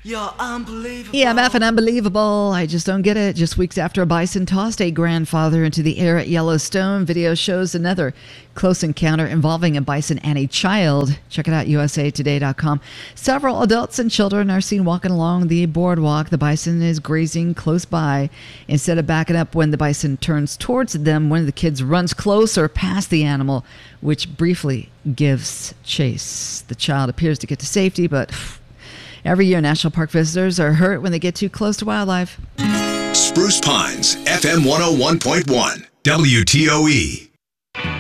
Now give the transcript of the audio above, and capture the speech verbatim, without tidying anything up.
You're unbelievable. E M F and unbelievable. I just don't get it. Just weeks after a bison tossed a grandfather into the air at Yellowstone, video shows another close encounter involving a bison and a child. Check it out, U S A Today dot com. Several adults and children are seen walking along the boardwalk. The bison is grazing close by. Instead of backing up when the bison turns towards them, one of the kids runs closer past the animal, which briefly gives chase. The child appears to get to safety, but every year, national park visitors are hurt when they get too close to wildlife. Spruce Pines, F M one oh one point one, W T O E.